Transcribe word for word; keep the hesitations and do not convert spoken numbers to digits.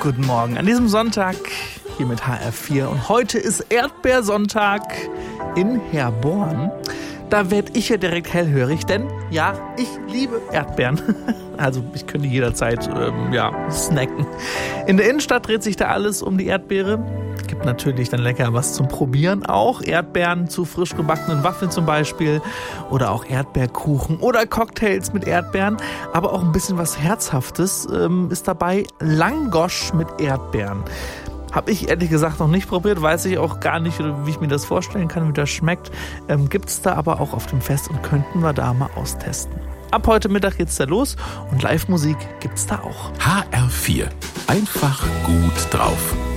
Guten Morgen an diesem Sonntag hier mit H R vier und heute ist Erdbeersonntag in Herborn. Da werde ich ja direkt hellhörig, denn ja, ich liebe Erdbeeren. Also ich könnte jederzeit ähm, ja, snacken. In der Innenstadt dreht sich da alles um die Erdbeere. Gibt natürlich dann lecker was zum Probieren auch. Erdbeeren zu frisch gebackenen Waffeln zum Beispiel. Oder auch Erdbeerkuchen oder Cocktails mit Erdbeeren. Aber auch ein bisschen was Herzhaftes ähm, ist dabei. Langosch mit Erdbeeren. Habe ich ehrlich gesagt noch nicht probiert, weiß ich auch gar nicht, wie ich mir das vorstellen kann, wie das schmeckt. Ähm, gibt es da aber auch auf dem Fest und könnten wir da mal austesten. Ab heute Mittag geht's da los und Live-Musik gibt's da auch. H R vier. Einfach gut drauf.